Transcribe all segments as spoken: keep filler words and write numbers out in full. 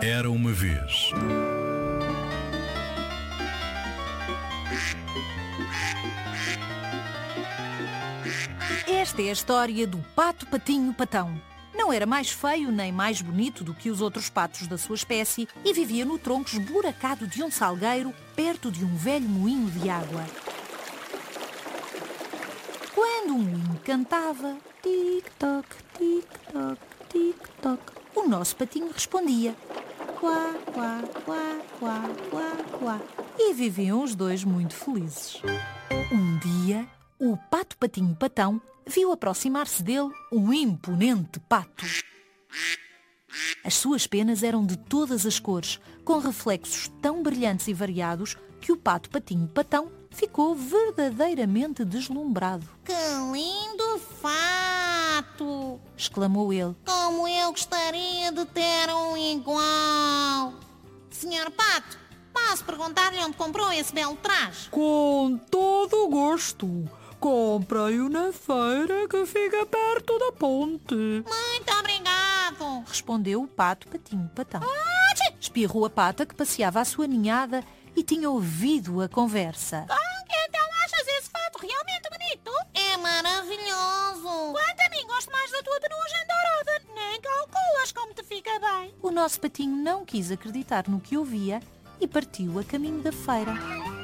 Era uma vez. Esta é a história do Pato Patinho Patão. Não era mais feio nem mais bonito do que os outros patos da sua espécie e vivia no tronco esburacado de um salgueiro, perto de um velho moinho de água. Quando um moinho cantava, tic-toc, tic-toc, tic-toc, o nosso patinho respondia, quá, quá, quá, quá, quá, quá. E viviam os dois muito felizes. Um dia, o Pato Patinho Patão viu aproximar-se dele um imponente pato. As suas penas eram de todas as cores, com reflexos tão brilhantes e variados que o Pato Patinho Patão ficou verdadeiramente deslumbrado. Que lindo fato! Exclamou ele. Como eu gostaria de ter um igual! senhor Pato, posso perguntar-lhe onde comprou esse belo traje? Com todo o gosto. Comprei-o na feira que fica perto da ponte. Muito obrigado! Respondeu o Pato Patinho Patão. Espirrou a pata que passeava à sua ninhada e tinha ouvido a conversa. Então achas esse fato realmente bonito? É maravilhoso! Quanto a mim, gosto mais da tua penugem dourada. Nem calculas como te fica bem. O nosso patinho não quis acreditar no que ouvia e partiu a caminho da feira.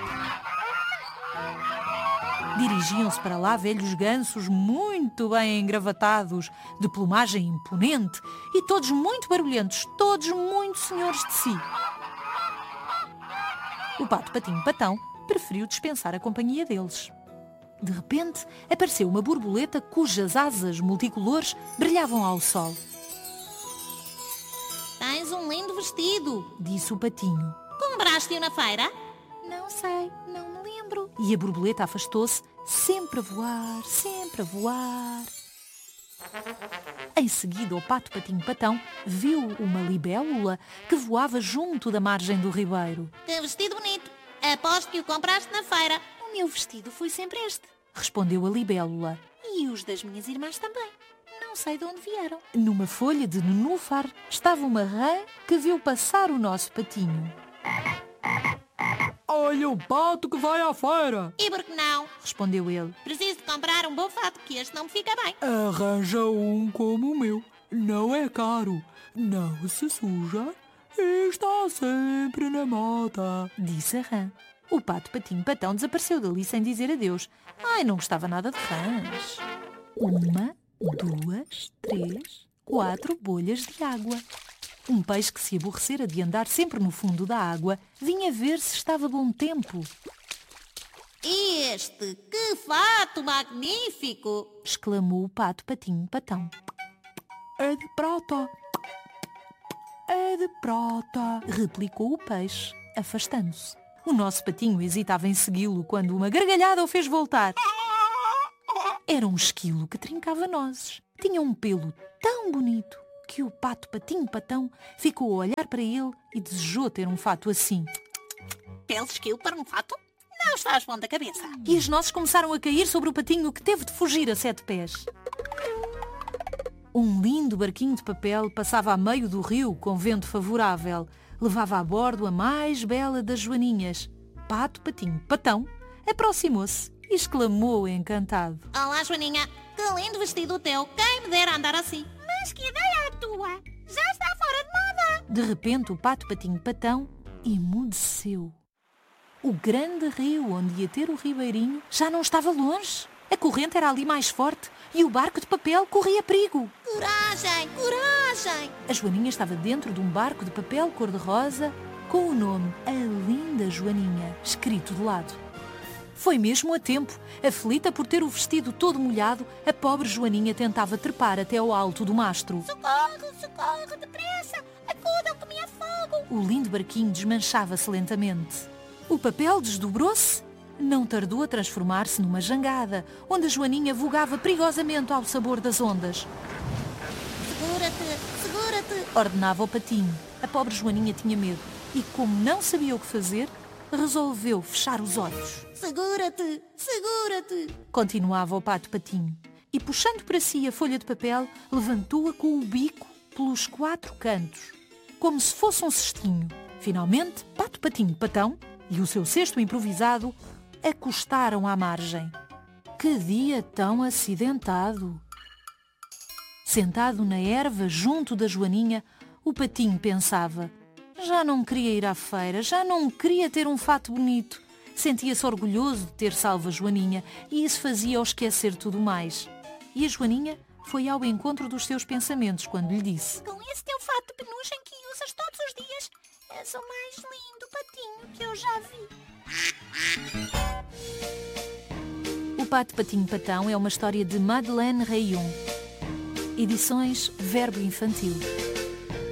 Dirigiam-se para lá velhos gansos muito bem engravatados, de plumagem imponente e todos muito barulhentos, todos muito senhores de si. O Pato Patinho Patão preferiu dispensar a companhia deles. De repente, apareceu uma borboleta cujas asas multicolores brilhavam ao sol. Tens um lindo vestido, disse o patinho. Compraste-o na feira? Não sei, não me lembro. E a borboleta afastou-se, sempre a voar, sempre a voar. Em seguida, o Pato Patinho Patão viu uma libélula que voava junto da margem do ribeiro. Que vestido bonito! Aposto que o compraste na feira. O meu vestido foi sempre este, respondeu a libélula. E os das minhas irmãs também. Não sei de onde vieram. Numa folha de nenúfar estava uma rã que viu passar o nosso patinho. Olha o pato que vai à feira. E por que não? Respondeu ele. Preciso de comprar um bom fato, que este não me fica bem. Arranja um como o meu. Não é caro, não se suja e está sempre na moda, disse a rã. O Pato Patinho Patão desapareceu dali sem dizer adeus. Ai, não gostava nada de rãs. Uma, duas, três, quatro bolhas de água. Um peixe que se aborrecera de andar sempre no fundo da água vinha ver se estava bom tempo. Este, que fato magnífico! Exclamou o Pato Patinho Patão. É de prata. É de prata, replicou o peixe, afastando-se. O nosso patinho hesitava em segui-lo quando uma gargalhada o fez voltar. Era um esquilo que trincava nozes. Tinha um pelo tão bonito que o Pato Patinho Patão ficou a olhar para ele e desejou ter um fato assim. Pelo esquilo para um fato? Não estás bom da cabeça. E as nozes começaram a cair sobre o patinho que teve de fugir a sete pés. Um lindo barquinho de papel passava a meio do rio com vento favorável. Levava a bordo a mais bela das joaninhas. Pato Patinho Patão aproximou-se e exclamou encantado. Olá, Joaninha. Que lindo vestido o teu. Quem me dera andar assim. Mas que ideia a tua! Já está fora de moda! De repente, o Pato Patinho Patão emudeceu. O grande rio onde ia ter o ribeirinho já não estava longe. A corrente era ali mais forte e o barco de papel corria perigo. Coragem! Coragem! A Joaninha estava dentro de um barco de papel cor-de-rosa com o nome A Linda Joaninha escrito de lado. Foi mesmo a tempo. Aflita por ter o vestido todo molhado, a pobre Joaninha tentava trepar até ao alto do mastro. Socorro, socorro, depressa! Acudam que me afogo! O lindo barquinho desmanchava-se lentamente. O papel desdobrou-se. Não tardou a transformar-se numa jangada, onde a Joaninha vogava perigosamente ao sabor das ondas. Segura-te, segura-te! Ordenava o patinho. A pobre Joaninha tinha medo e, como não sabia o que fazer, resolveu fechar os olhos. Segura-te, segura-te! Continuava o Pato Patinho. E, puxando para si a folha de papel, levantou-a com o bico pelos quatro cantos. como se fosse um cestinho. Finalmente, Pato, Patinho, Patão e o seu cesto improvisado acostaram à margem. Que dia tão acidentado! Sentado na erva junto da Joaninha, o Patinho pensava: já não queria ir à feira, já não queria ter um fato bonito. Sentia-se orgulhoso de ter salvo a Joaninha e isso fazia-o esquecer tudo mais. E a Joaninha foi ao encontro dos seus pensamentos quando lhe disse: com esse teu fato de penugem que usas todos os dias, és o mais lindo patinho que eu já vi. O Pato, Patinho, Patão é uma história de Madeleine Rayon. Edições Verbo Infantil.